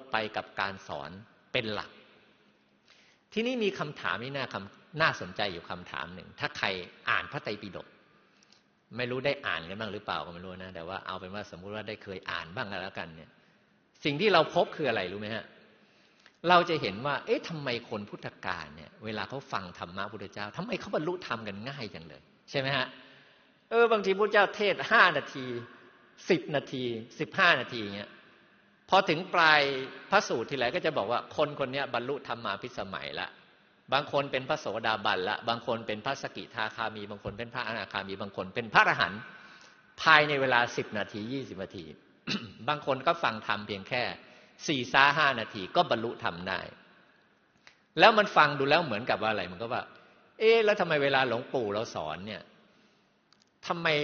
ไปกับการสอนเป็นหลักที่นี่มีคำถามที่น่าสนใจอยู่คำถามหนึ่งถ้าใครอ่านพระไตรปิฎกไม่รู้ได้อ่านกันบ้างหรือเปล่าก็ไม่รู้นะแต่ว่าเอาเป็นว่าสมมุติว่าได้เคยอ่านบ้างแล้วกันเนี่ยสิ่งที่เราพบคืออะไรรู้ไหมฮะเราจะเห็นว่าทำไมคนพุทธกาลเนี่ยเวลาเขาฟังธรรมะพุทธเจ้าทำไมเขาบรรลุธรรมกันง่ายจังเลยใช่ไหมฮะบางทีพุทธเจ้าเทศน์5 นาที10 นาที15 นาทีเงี้ยพอถึงปลายพระสูตรทีไรก็จะบอกว่าคนคนนี้บรรลุธรรมาภิสมัยละบางคนเป็นพระโสดาบันละบางคนเป็นพระสกิทาคามีบางคนเป็นพระอนาคามีบางคนเป็นพระอรหันต์ภายในเวลา10 นาที20 นาที บางคนก็ฟังธรรมเพียงแค่4-5 นาทีก็บรรลุธรรมได้แล้วมันฟังดูแล้วเหมือนกับว่าอะไรมันก็ว่าแล้วทำไมเวลาหลวงปู่เราสอนเนี่ยทำไม